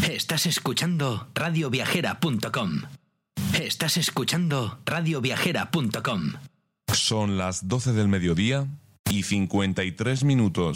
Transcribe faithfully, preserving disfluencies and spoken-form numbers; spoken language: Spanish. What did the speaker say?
Estás escuchando radio viajera punto com. Estás escuchando radio viajera punto com. Son las doce del mediodía y cincuenta y tres minutos.